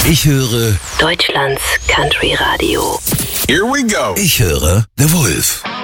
Ich höre Deutschlands Country Radio. Here we go. Ich höre The Wolf.